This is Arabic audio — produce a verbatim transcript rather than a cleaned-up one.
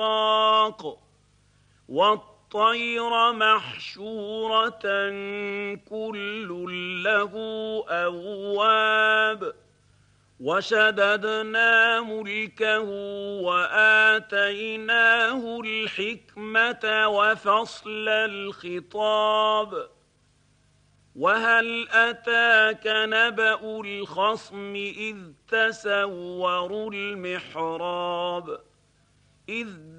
الطاق والطير محشورة كل له أواب وشددنا ملكه وآتيناه الحكمة وفصل الخطاب وهل أتاك نبأ الخصم إذ تسوروا المحراب إذ